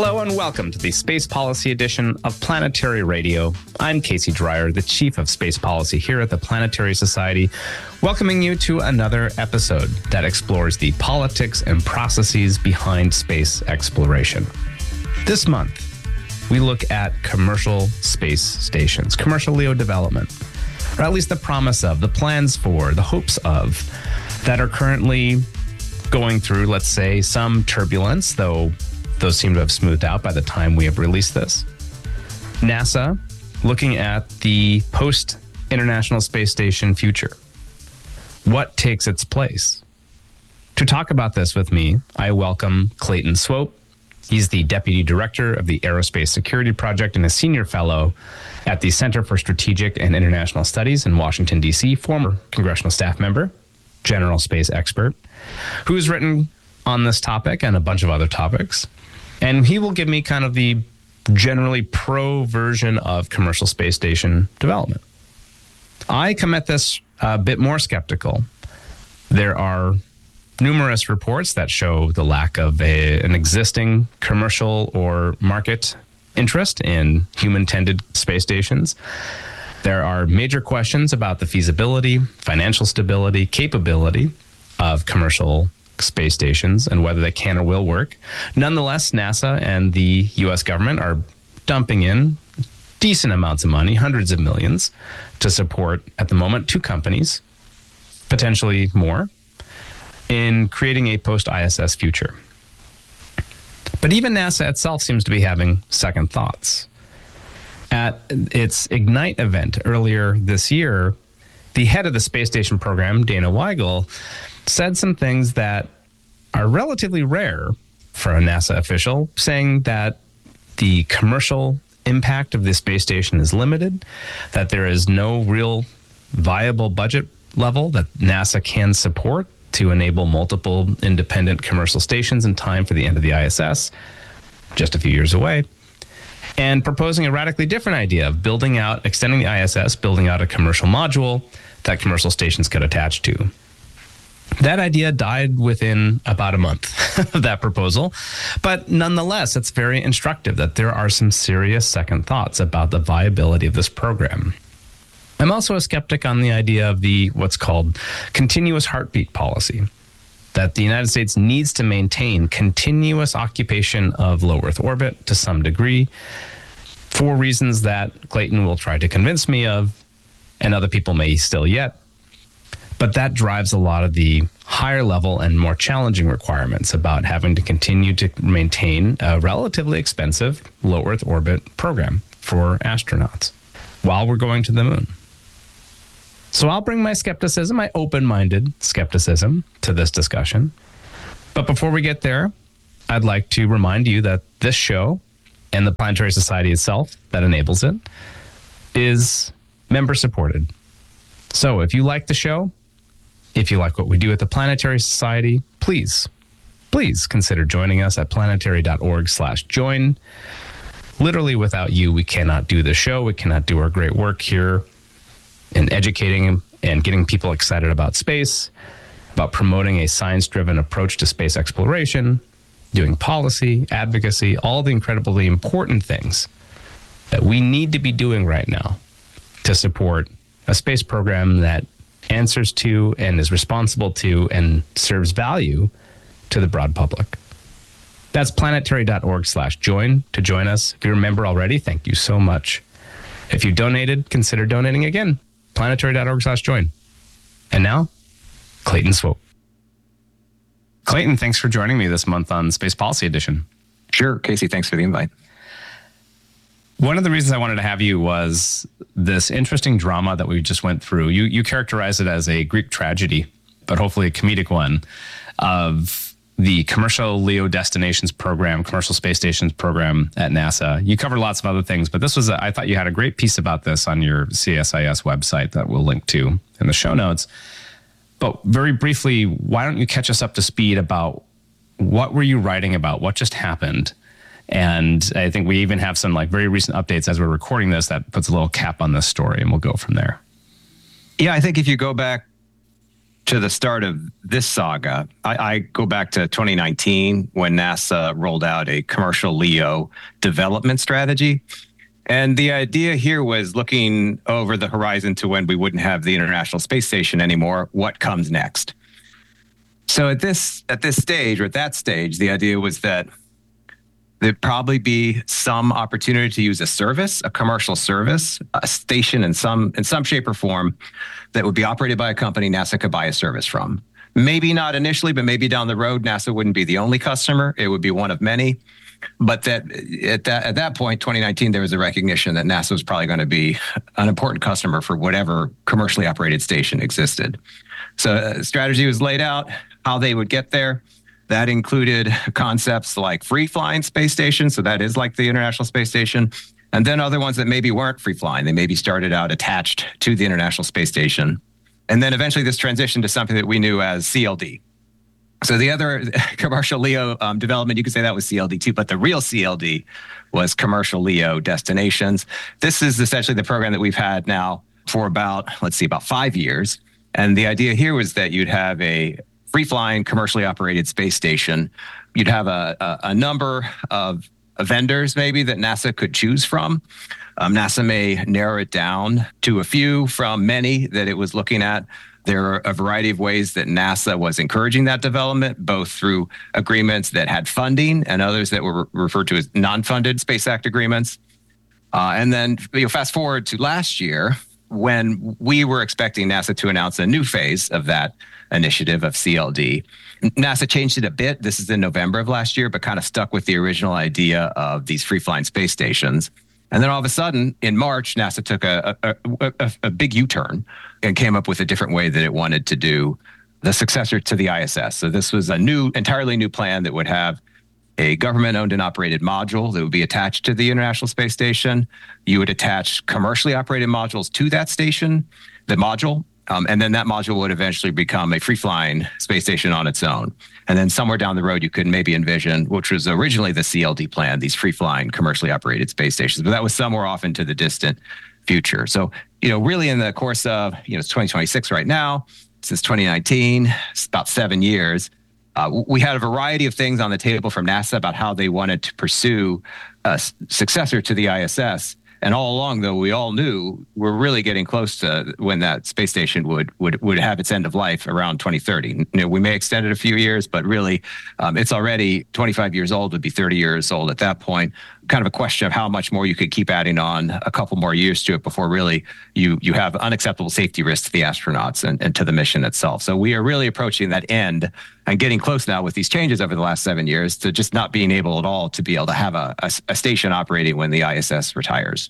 Hello and welcome to the Space Policy edition of Planetary Radio. I'm Casey Dreyer, the Chief of Space Policy here at the Planetary Society, welcoming you to another episode that explores the politics and processes behind space exploration. This month, we look at commercial space stations, commercial LEO development, or at least the promise of, the plans for, the hopes of, that are currently going through, let's say, some turbulence, though those seem to have smoothed out by the time we have released this. NASA looking at the post-International Space Station future. What takes its place? To talk about this with me, I welcome Clayton Swope. He's the Deputy Director of the Aerospace Security Project and a Senior Fellow at the Center for Strategic and International Studies in Washington, D.C., former congressional staff member, general space expert, who has written on this topic and a bunch of other topics. And he will give me kind of the generally pro version of commercial space station development. I come at this a bit more skeptical. There are numerous reports that show the lack of an existing commercial or market interest in human-tended space stations. There are major questions about the feasibility, financial stability, capability of commercial space stations and whether they can or will work. Nonetheless, NASA and the U.S. government are dumping in decent amounts of money, hundreds of millions, to support, at the moment, two companies, potentially more, in creating a post-ISS future. But even NASA itself seems to be having second thoughts. At its Ignite event earlier this year, the head of the space station program, Dana Weigel, said some things that are relatively rare for a NASA official, saying that the commercial impact of the space station is limited, that there is no real viable budget level that NASA can support to enable multiple independent commercial stations in time for the end of the ISS, just a few years away, and proposing a radically different idea of extending the ISS, building out a commercial module that commercial stations could attach to. That idea died within about a month of that proposal. But nonetheless, it's very instructive that there are some serious second thoughts about the viability of this program. I'm also a skeptic on the idea of what's called continuous heartbeat policy, that the United States needs to maintain continuous occupation of low Earth orbit to some degree for reasons that Clayton will try to convince me of, and other people may still yet. But that drives a lot of the higher level and more challenging requirements about having to continue to maintain a relatively expensive low Earth orbit program for astronauts while we're going to the moon. So I'll bring my skepticism, my open-minded skepticism, to this discussion. But before we get there, I'd like to remind you that this show and the Planetary Society itself that enables it is member-supported. So if you like the show, if you like what we do at the Planetary Society, please consider joining us at planetary.org/join. Literally, without you, we cannot do the show. We cannot do our great work here in educating and getting people excited about space, about promoting a science-driven approach to space exploration, doing policy, advocacy, all the incredibly important things that we need to be doing right now to support a space program that answers to and is responsible to and serves value to the broad public. That's planetary.org/join to join us. If you're a member already, thank you so much. If you donated, consider donating again. planetary.org/join. And now, Clayton Swope. Clayton, thanks for joining me this month on Space Policy Edition. Sure, Casey, thanks for the invite. One of the reasons I wanted to have you was this interesting drama that we just went through. You characterize it as a Greek tragedy, but hopefully a comedic one, of the commercial LEO destinations program, commercial space stations program at NASA. You covered lots of other things, but I thought you had a great piece about this on your CSIS website that we'll link to in the show notes. But very briefly, why don't you catch us up to speed about what were you writing about? What just happened? And I think we even have some very recent updates as we're recording this that puts a little cap on this story, and we'll go from there. Yeah, I think if you go back to the start of this saga, I go back to 2019 when NASA rolled out a commercial LEO development strategy. And the idea here was looking over the horizon to when we wouldn't have the International Space Station anymore. What comes next? So at that stage, the idea was that there'd probably be some opportunity to use a commercial service, a station in some shape or form that would be operated by a company NASA could buy a service from. Maybe not initially, but maybe down the road, NASA wouldn't be the only customer. It would be one of many. But that at that point, 2019, there was a recognition that NASA was probably going to be an important customer for whatever commercially operated station existed. So a strategy was laid out, how they would get there. That included concepts like free-flying space stations, so that is like the International Space Station, and then other ones that maybe weren't free-flying. They maybe started out attached to the International Space Station. And then eventually this transitioned to something that we knew as CLD. So the other commercial LEO development, you could say that was CLD too, but the real CLD was commercial LEO destinations. This is essentially the program that we've had now for about 5 years. And the idea here was that you'd have a free-flying, commercially operated space station. You'd have a number of vendors maybe that NASA could choose from. NASA may narrow it down to a few from many that it was looking at. There are a variety of ways that NASA was encouraging that development, both through agreements that had funding and others that were referred to as non-funded Space Act agreements. And then fast forward to last year, when we were expecting NASA to announce a new phase of that initiative of CLD. NASA changed it a bit. This is in November of last year, but kind of stuck with the original idea of these free-flying space stations. And then all of a sudden, in March, NASA took a big U-turn and came up with a different way that it wanted to do the successor to the ISS. So this was a entirely new plan that would have a government-owned and operated module that would be attached to the International Space Station. You would attach commercially operated modules to that station, the module, and then that module would eventually become a free-flying space station on its own. And then somewhere down the road, you could maybe envision, which was originally the CLD plan, these free-flying commercially operated space stations. But that was somewhere off into the distant future. So, really in the course of, it's 2026 right now, since 2019, it's about 7 years, we had a variety of things on the table from NASA about how they wanted to pursue a successor to the ISS. And all along, though, we all knew we're really getting close to when that space station would have its end of life around 2030. We may extend it a few years, but really, it's already 25 years old, would be 30 years old at that point. Kind of a question of how much more you could keep adding on a couple more years to it before really you have unacceptable safety risks to the astronauts and to the mission itself. So we are really approaching that end and getting close now with these changes over the last 7 years to just not being able at all to be able to have a station operating when the ISS retires.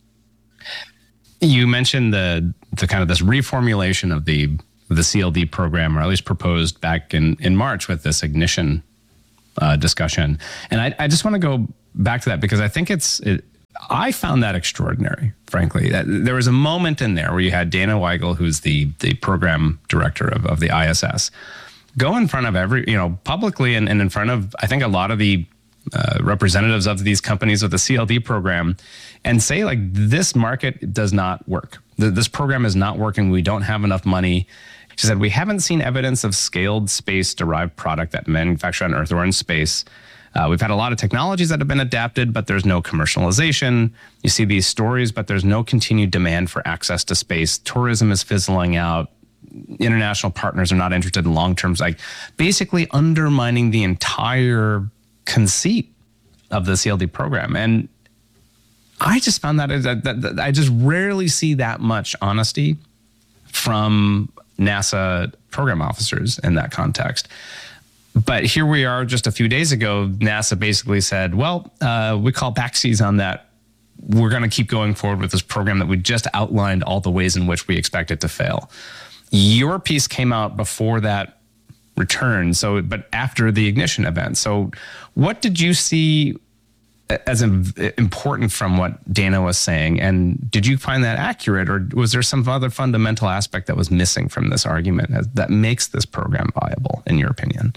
You mentioned the kind of this reformulation of the CLD program, or at least proposed back in March with this ignition discussion. And I just want to go back to that because I think I found that extraordinary, frankly. There was a moment in there where you had Dana Weigel, who's the program director of the ISS, go in front of publicly and in front of, I think, a lot of the representatives of these companies with the CLD program and say, like, this market does not work. This program is not working. We don't have enough money. She said, we haven't seen evidence of scaled space-derived product that manufacture on Earth or in space. We've had a lot of technologies that have been adapted, but there's no commercialization. You see these stories, but there's no continued demand for access to space. Tourism is fizzling out. International partners are not interested in long-term, like basically undermining the entire conceit of the CLD program. And I just found that I just rarely see that much honesty from NASA program officers in that context. But here we are just a few days ago, NASA basically said, well, we call backsies on that. We're going to keep going forward with this program that we just outlined all the ways in which we expect it to fail. Your piece came out before that return, but after the ignition event. So what did you see as important from what Dana was saying? And did you find that accurate, or was there some other fundamental aspect that was missing from this argument that makes this program viable, in your opinion?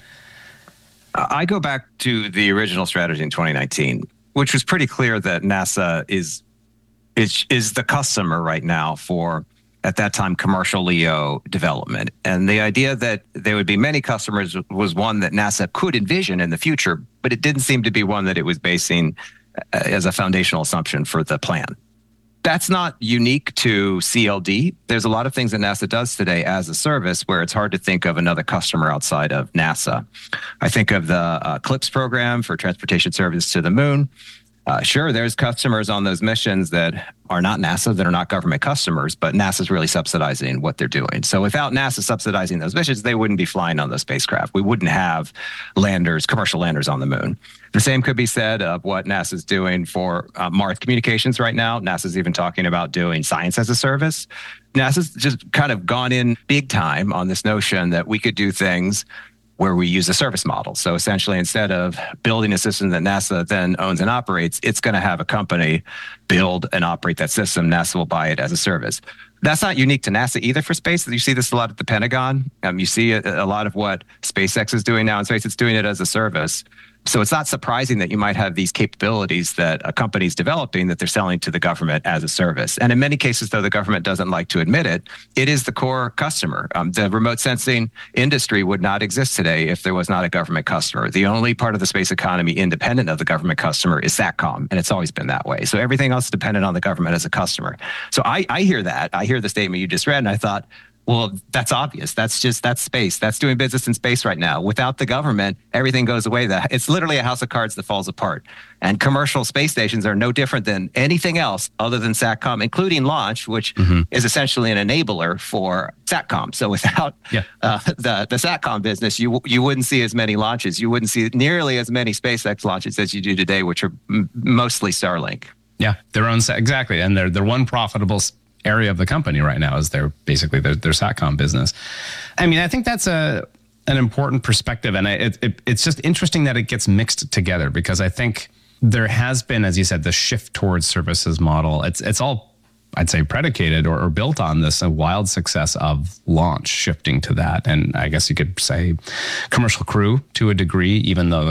I go back to the original strategy in 2019, which was pretty clear that NASA is the customer right now for at that time, commercial LEO development. And the idea that there would be many customers was one that NASA could envision in the future, but it didn't seem to be one that it was basing as a foundational assumption for the plan. That's not unique to CLD. There's a lot of things that NASA does today as a service where it's hard to think of another customer outside of NASA. I think of the CLPS program for transportation service to the moon. Sure, there's customers on those missions that are not NASA, that are not government customers, but NASA's really subsidizing what they're doing. So without NASA subsidizing those missions, they wouldn't be flying on those spacecraft. We wouldn't have landers, commercial landers on the moon. The same could be said of what NASA's doing for Mars communications right now. NASA's even talking about doing science as a service. NASA's just kind of gone in big time on this notion that we could do things where we use a service model. So essentially, instead of building a system that NASA then owns and operates, it's going to have a company build and operate that system. NASA will buy it as a service. That's not unique to NASA either for space. You see this a lot at the Pentagon. You see a lot of what SpaceX is doing now in space. It's doing it as a service. So it's not surprising that you might have these capabilities that a company's developing that they're selling to the government as a service. And in many cases, though the government doesn't like to admit it, it is the core customer. The remote sensing industry would not exist today if there was not a government customer. The only part of the space economy independent of the government customer is SATCOM, and it's always been that way. So everything else is dependent on the government as a customer. So I hear that. I hear the statement you just read, and I thought, well, that's obvious. That's space. That's doing business in space right now. Without the government, everything goes away. It's literally a house of cards that falls apart. And commercial space stations are no different than anything else other than SATCOM, including launch, which is essentially an enabler for SATCOM. So without the SATCOM business, you wouldn't see as many launches. You wouldn't see nearly as many SpaceX launches as you do today, which are mostly Starlink. Yeah, their own, exactly. And they're one profitable area of the company right now is their SATCOM business. I mean, I think that's an important perspective, and it's just interesting that it gets mixed together because I think there has been, as you said, the shift towards services model. It's all, I'd say, predicated or built on this wild success of launch shifting to that, and I guess you could say commercial crew to a degree, even though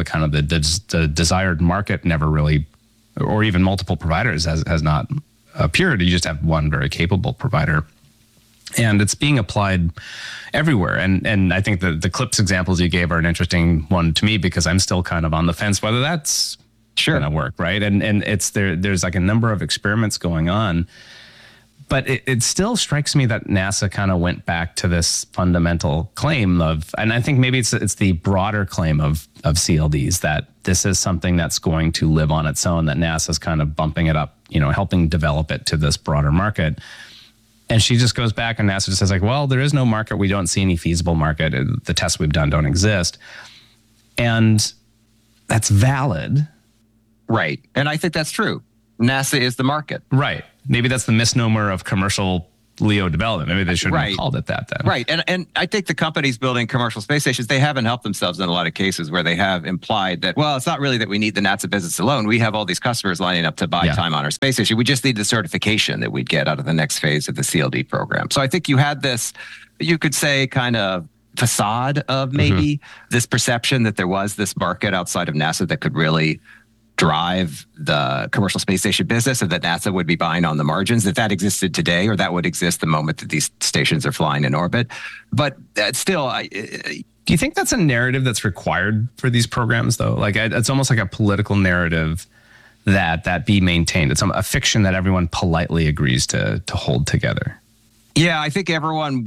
the desired market never really, or even multiple providers has not appeared. You just have one very capable provider, and it's being applied everywhere. And I think the CLPS examples you gave are an interesting one to me because I'm still kind of on the fence whether that's going to work, right? And it's there's like a number of experiments going on, but it still strikes me that NASA kind of went back to this fundamental claim of, and I think maybe it's the broader claim of CLDs, that this is something that's going to live on its own, that NASA's kind of bumping it up, helping develop it to this broader market. And she just goes back and NASA just says like, well, there is no market. We don't see any feasible market. The tests we've done don't exist. And that's valid. Right. And I think that's true. NASA is the market. Right. Maybe that's the misnomer of commercial LEO development. Maybe they shouldn't have called it that then. Right. And I think the companies building commercial space stations, they haven't helped themselves in a lot of cases where they have implied that, well, it's not really that we need the NASA business alone. We have all these customers lining up to buy time on our space station. We just need the certification that we'd get out of the next phase of the CLD program. So I think you had this, you could say, kind of facade of maybe this perception that there was this market outside of NASA that could really drive the commercial space station business, and that NASA would be buying on the margins, that existed today, or that would exist the moment that these stations are flying in orbit. But still, do you think that's a narrative that's required for these programs, though? Like, it's almost like a political narrative that be maintained. It's a fiction that everyone politely agrees to hold together. Yeah, I think everyone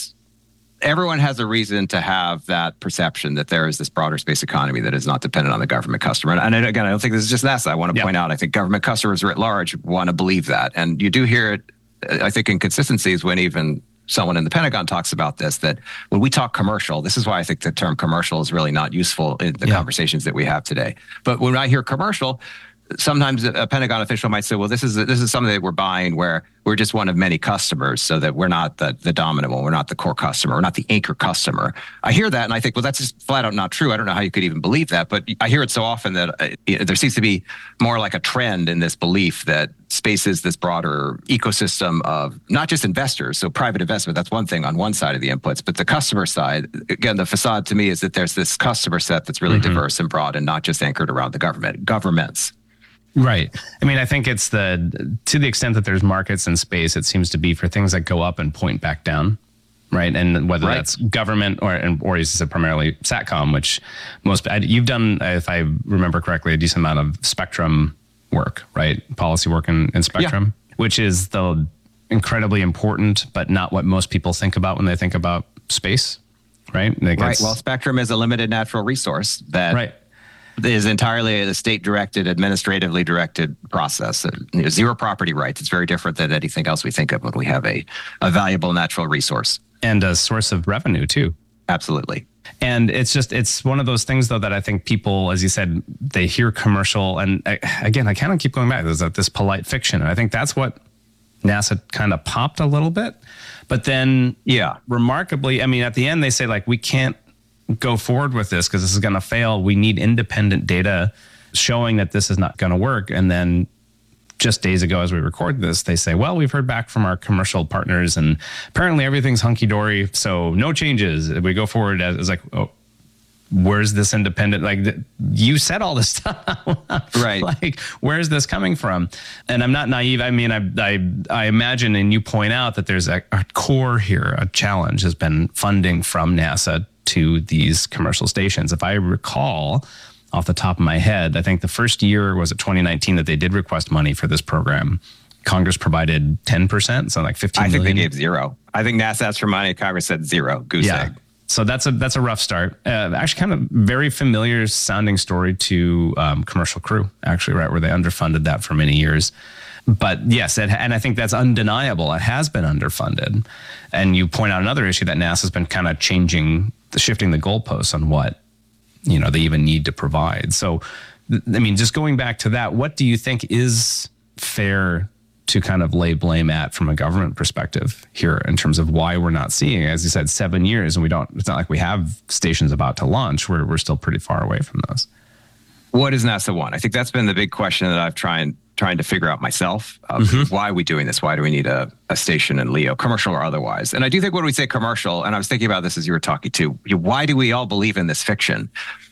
has a reason to have that perception that there is this broader space economy that is not dependent on the government customer. And again, I don't think this is just NASA. I want to point out, I think government customers writ large want to believe that. And you do hear it, I think, inconsistencies when even someone in the Pentagon talks about this, that when we talk commercial, this is why I think the term commercial is really not useful in the conversations that we have today. But when I hear commercial, sometimes a Pentagon official might say, well, this is something that we're buying where we're just one of many customers, so that we're not the dominant one. We're not the core customer. We're not the anchor customer. I hear that and I think, well, that's just flat out not true. I don't know how you could even believe that, but I hear it so often that there seems to be more like a trend in this belief that space is this broader ecosystem of not just investors. So private investment, that's one thing on one side of the inputs, but the customer side, again, the facade to me is that there's this customer set that's really diverse and broad and not just anchored around the governments. Right. I mean, I think it's to the extent that there's markets in space, it seems to be for things that go up and point back down. Right. And whether that's government or is it primarily SATCOM, which you've done, if I remember correctly, a decent amount of spectrum work, right? Policy work in spectrum, which is the incredibly important, but not what most people think about when they think about space. Right. Right. Well, spectrum is a limited natural resource that is entirely a state-directed, administratively directed process. Zero property rights. It's very different than anything else we think of when we have a valuable natural resource. And a source of revenue, too. Absolutely. And it's one of those things, though, that I think people, as you said, they hear commercial. And again, I kind of keep going back. There's this polite fiction. And I think that's what NASA kind of popped a little bit. But then, remarkably, I mean, at the end, they say, like, we can't go forward with this because this is going to fail. We need independent data showing that this is not going to work. And then just days ago, as we record this, they say, well, we've heard back from our commercial partners and apparently everything's hunky-dory. So no changes. We go forward as like, oh, where's this independent? Like, you said all this stuff. Right. Like, where's this coming from? And I'm not naive. I mean, I imagine, and you point out that there's a core here, a challenge has been funding from NASA to these commercial stations. If I recall off the top of my head, I think the first year was 2019 that they did request money for this program. Congress provided 10%, so like 15 million. I think they gave zero. I think NASA asked for money. Congress said zero. Goose egg. So that's a rough start. Actually, kind of very familiar sounding story to Commercial Crew, actually, right, where they underfunded that for many years. But yes, and I think that's undeniable. It has been underfunded. And you point out another issue that NASA's been kind of shifting the goalposts on what, they even need to provide. So, I mean, just going back to that, what do you think is fair to kind of lay blame at from a government perspective here in terms of why we're not seeing, as you said, 7 years, and it's not like we have stations about to launch. We're still pretty far away from those. What does NASA want? I think that's been the big question that I've trying to figure out myself. Why are we doing this? Why do we need a station in LEO, commercial or otherwise? And I do think when we say commercial, and I was thinking about this as you were talking too, why do we all believe in this fiction?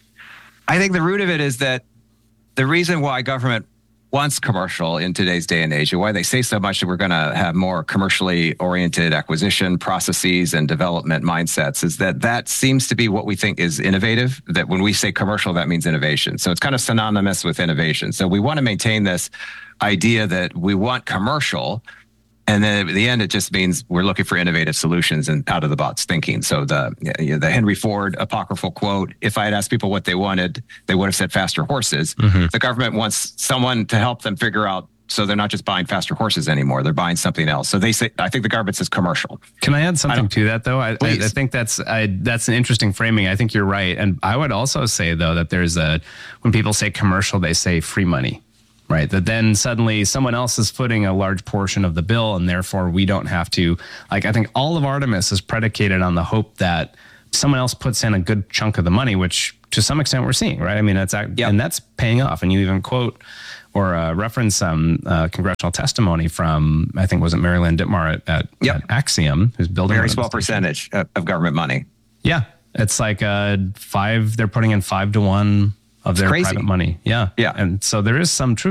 I think the root of it is that the reason why government wants commercial in today's day and age, and why they say so much that we're going to have more commercially oriented acquisition processes and development mindsets, is that seems to be what we think is innovative. That when we say commercial, that means innovation. So it's kind of synonymous with innovation. So we want to maintain this idea that we want commercial, and then at the end, it just means we're looking for innovative solutions and out of the box thinking. So the Henry Ford apocryphal quote, if I had asked people what they wanted, they would have said faster horses. Mm-hmm. The government wants someone to help them figure out, so they're not just buying faster horses anymore. They're buying something else. So they say, I think the government says commercial. Can I add something to that, though? I think that's an interesting framing. I think you're right. And I would also say, though, that when people say commercial, they say free money. Right. That then suddenly someone else is footing a large portion of the bill, and therefore we don't have to. Like, I think all of Artemis is predicated on the hope that someone else puts in a good chunk of the money, which to some extent we're seeing. Right. I mean, and that's paying off. And you even quote or reference some congressional testimony from, I think, was it Mary Lynn Dittmar at Axiom, who's building very small percentage of government money. Yeah. It's like they're putting in 5 to 1 of their private money. Yeah. Yeah. And so there is some truth